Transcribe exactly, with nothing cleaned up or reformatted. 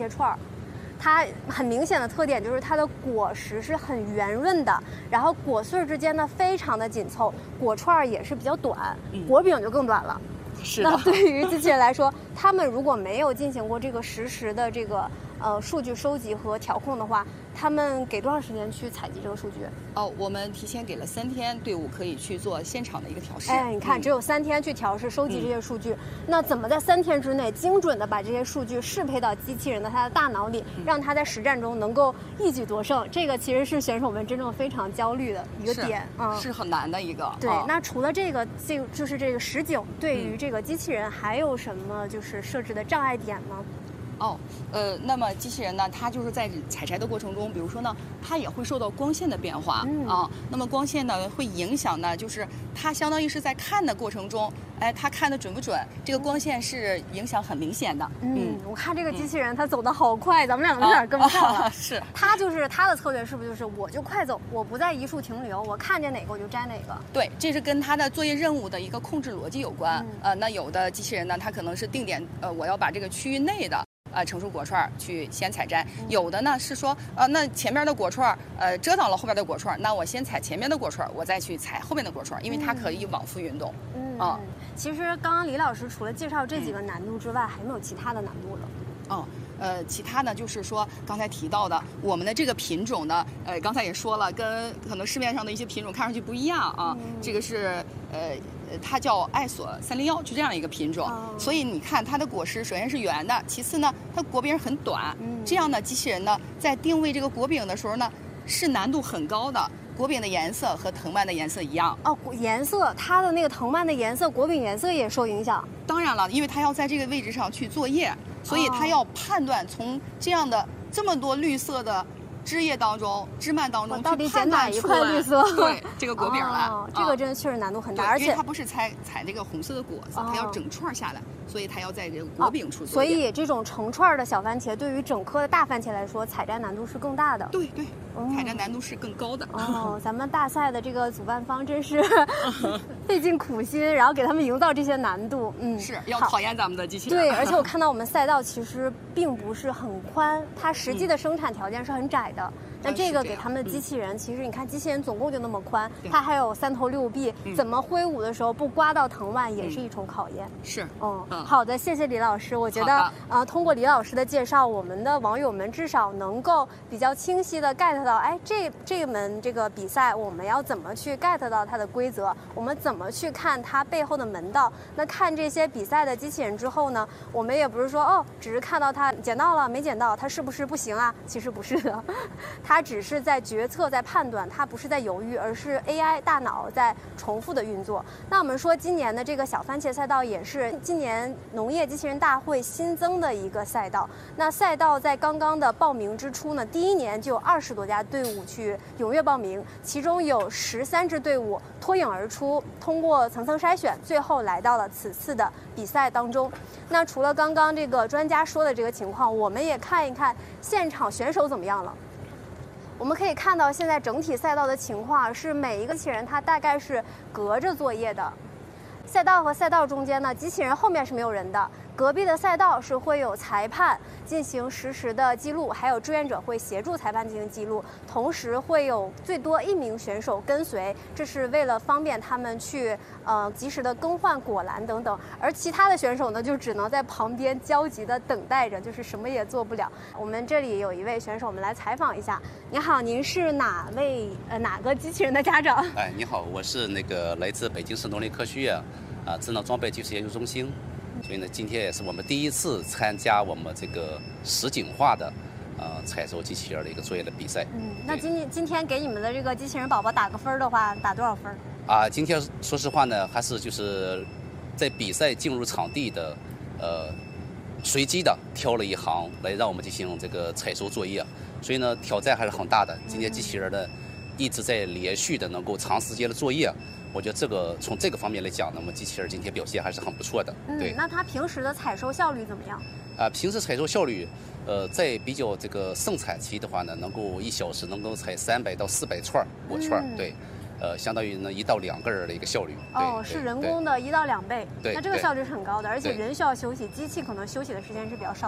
茄串儿。它很明显的特点就是它的果实是很圆润的，然后果穗之间呢非常的紧凑，果串儿也是比较短， 嗯、 果饼就更短了。 是的。 那对于机器人来说，他们如果没有进行过这个实时的这个呃数据收集和调控的话，他们给多长时间去采集这个数据？ 哦，我们提前给了三天，队伍可以去做现场的一个调试。 哎，你看， 嗯、 只有三天去调试、收集这些数据，嗯、那怎么在三天之内精准的把这些数据适配到机器人的它的大脑里，嗯、让它在实战中能够一举夺胜？这个其实是选手们真正非常焦虑的一个点啊， 是很难的一个。 对， 哦、 那除了这个，这就是这个实景对于这个机器人还有什么就是设置的障碍点吗？ 哦，呃，那么机器人呢，它就是在采摘的过程中，比如说呢，它也会受到光线的变化、嗯、啊。那么光线呢，会影响呢，就是它相当于是在看的过程中，哎，它看的准不准？这个光线是影响很明显的。 嗯，嗯我看这个机器人它走得好快，嗯、咱们两个有点跟不上了。 啊啊、是， 它就是它的策略是不是就是我就快走，我不在一处停留，我看见哪个我就摘哪个？ 对，这是跟它的作业任务的一个控制逻辑有关。嗯、呃，那有的机器人呢，它可能是定点，呃，我要把这个区域内的。呃，成熟果串去先采摘，有的呢是说，呃，那前面的果串，呃，遮挡了后边的果串，那我先采前面的果串，我再去采后面的果串，因为它可以往复运动。 嗯，啊、嗯，其实刚刚李老师除了介绍这几个难度之外，嗯、还没有其他的难度了。 哦。呃，其他呢，就是说刚才提到的，我们的这个品种呢，呃，刚才也说了，跟可能市面上的一些品种看上去不一样啊。嗯、这个是呃，它叫爱索三零幺，就这样一个品种。哦、所以你看它的果实，首先是圆的，其次呢，它果柄很短。嗯、这样呢，机器人呢在定位这个果柄的时候呢，是难度很高的。果柄的颜色和藤蔓的颜色一样哦，颜色它的那个藤蔓的颜色、果柄颜色也受影响。 当然了，因为它要在这个位置上去作业。所以它要判断从这样的这么多绿色的枝叶当中、枝蔓当中， 到底选哪一块绿色？ 对，这个果柄来、 哦，这个真的确实难度很大，而且因为它不是采采这个红色的果子，它要整串下来，所以它要在这个果柄处做。所以这种成串的小番茄，对于整颗的大番茄来说，采摘难度是更大的。 对对，采摘难度是更高的。 哦，咱们大赛的这个主办方真是费尽苦心，然后给他们营造这些难度。嗯， 是要考验咱们的机器人。 对，而且我看到我们赛道其实并不是很宽，它实际的生产条件是很窄的。那这个给他们的机器人，其实你看，机器人总共就那么宽，它还有三头六臂，怎么挥舞的时候不刮到藤蔓，也是一重考验。 是， 嗯，好的，谢谢李老师。我觉得，呃，通过李老师的介绍，我们的网友们至少能够比较清晰的 get 到，哎，这这门这个比赛我们要怎么去 get 到它的规则，我们怎么去看它背后的门道。那看这些比赛的机器人之后呢，我们也不是说哦，只是看到它捡到了没捡到，它是不是不行啊？其实不是的。它只是在决策，在判断，它不是在犹豫，而是 A I 大脑在重复的运作。那我们说，今年的这个小番茄赛道也是今年农业机器人大会新增的一个赛道。那赛道在刚刚的报名之初呢，第一年就有二十多家队伍去踊跃报名，其中有十三支队伍脱颖而出，通过层层筛选，最后来到了此次的比赛当中。那除了刚刚这个专家说的这个情况，我们也看一看现场选手怎么样了。我们可以看到，现在整体赛道的情况是每一个机器人它大概是隔着作业的。赛道和赛道中间呢，机器人后面是没有人的，隔壁的赛道是会有裁判进行实时的记录，还有志愿者会协助裁判进行记录，同时会有最多一名选手跟随，这是为了方便他们去呃及时的更换果篮等等。而其他的选手呢，就只能在旁边焦急的等待着，就是什么也做不了。我们这里有一位选手，我们来采访一下。你好，您是哪位呃哪个机器人的家长？ 哎，你好，我是那个来自北京市农林科学院啊智能装备技术研究中心。所以呢，今天也是我们第一次参加我们这个实景化的，呃，采收机器人的一个作业的比赛。 嗯，那今天今天给你们的这个机器人宝宝打个分的话，打多少分？ 啊，今天说实话呢，还是就是在比赛进入场地的，呃，随机的挑了一行来让我们进行这个采收作业，所以呢，挑战还是很大的。今天机器人呢，一直在连续的能够长时间的作业。我觉得这个从这个方面来讲呢，我们机器人今天表现还是很不错的。 嗯， 对。 那它平时的采收效率怎么样？ 啊，平时采收效率，呃，在比较这个盛产期的话呢，能够一小时能够采三百到四百串果串，嗯、对，呃，相当于呢一到两个人的一个效率。 哦，是人工的一到两倍。 对， 那这个效率是很高的，而且人需要休息，机器可能休息的时间是比较少。